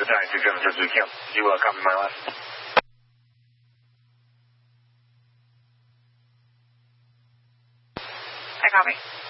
apologize to Jennifer Zukim. You copy my last? I copy.